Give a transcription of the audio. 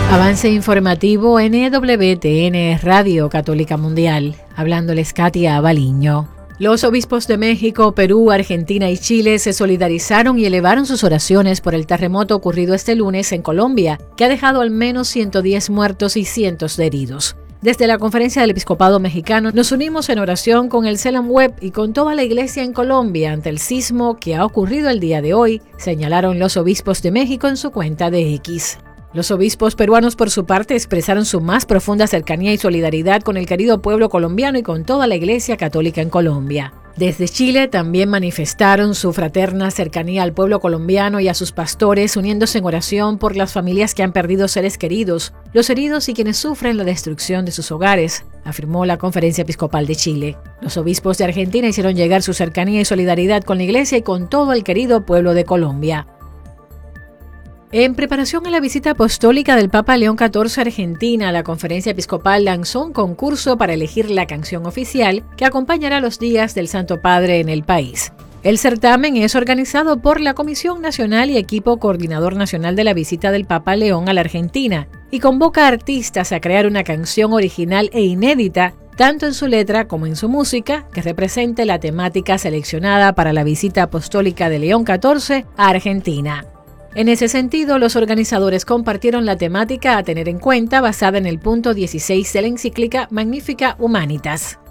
Avance informativo NWTN Radio Católica Mundial. Hablándoles Katia Baliño. Los obispos de México, Perú, Argentina y Chile se solidarizaron y elevaron sus oraciones por el terremoto ocurrido este lunes en Colombia, que ha dejado al menos 110 muertos y cientos de heridos. Desde la Conferencia del Episcopado Mexicano nos unimos en oración con el CELAM Web y con toda la Iglesia en Colombia ante el sismo que ha ocurrido el día de hoy, señalaron los obispos de México en su cuenta de X. Los obispos peruanos, por su parte, expresaron su más profunda cercanía y solidaridad con el querido pueblo colombiano y con toda la Iglesia Católica en Colombia. Desde Chile también manifestaron su fraterna cercanía al pueblo colombiano y a sus pastores, uniéndose en oración por las familias que han perdido seres queridos, los heridos y quienes sufren la destrucción de sus hogares, afirmó la Conferencia Episcopal de Chile. Los obispos de Argentina hicieron llegar su cercanía y solidaridad con la Iglesia y con todo el querido pueblo de Colombia. En preparación a la visita apostólica del Papa León XIV a Argentina, la Conferencia Episcopal lanzó un concurso para elegir la canción oficial que acompañará los días del Santo Padre en el país. El certamen es organizado por la Comisión Nacional y Equipo Coordinador Nacional de la visita del Papa León a la Argentina y convoca a artistas a crear una canción original e inédita, tanto en su letra como en su música, que represente la temática seleccionada para la visita apostólica de León XIV a Argentina. En ese sentido, los organizadores compartieron la temática a tener en cuenta basada en el punto 16 de la encíclica Magnificat Humanitas.